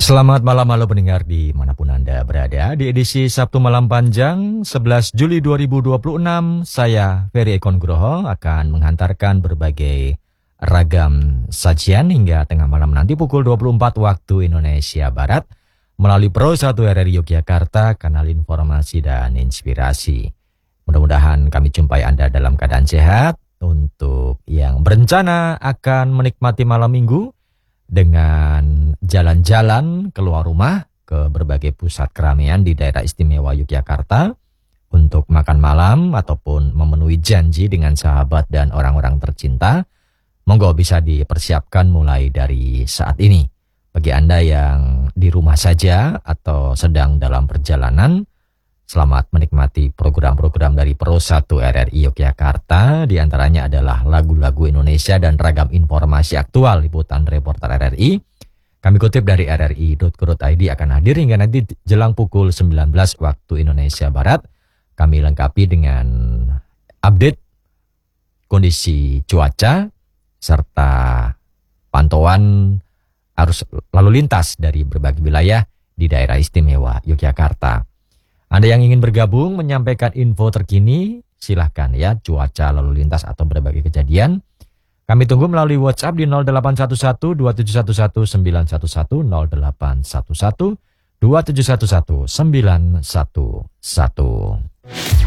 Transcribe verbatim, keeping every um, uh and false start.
Selamat malam halo pendengar dimanapun Anda berada. Di edisi Sabtu Malam Panjang sebelas Juli dua ribu dua puluh enam, saya Ferry Eko Nugroho akan menghantarkan berbagai ragam sajian hingga tengah malam nanti pukul dua puluh empat waktu Indonesia Barat melalui Pro satu R R I Yogyakarta, kanal informasi dan inspirasi. Mudah-mudahan kami jumpai Anda dalam keadaan sehat. Untuk yang berencana akan menikmati malam minggu dengan jalan-jalan keluar rumah ke berbagai pusat keramaian di daerah istimewa Yogyakarta untuk makan malam ataupun memenuhi janji dengan sahabat dan orang-orang tercinta, monggo bisa dipersiapkan mulai dari saat ini. Bagi Anda yang di rumah saja atau sedang dalam perjalanan, selamat menikmati program-program dari Pro satu R R I Yogyakarta. Di antaranya adalah lagu-lagu Indonesia dan ragam informasi aktual liputan reporter R R I. Kami kutip dari R R I titik co titik I D akan hadir hingga nanti jelang pukul sembilan belas waktu Indonesia Barat. Kami lengkapi dengan update kondisi cuaca serta pantauan arus lalu lintas dari berbagai wilayah di daerah istimewa Yogyakarta. Anda yang ingin bergabung menyampaikan info terkini, silahkan ya, cuaca, lalu lintas atau berbagai kejadian. Kami tunggu melalui WhatsApp di nol delapan satu satu dua tujuh satu satu sembilan satu satu, nol delapan satu satu dua tujuh satu satu sembilan satu satu.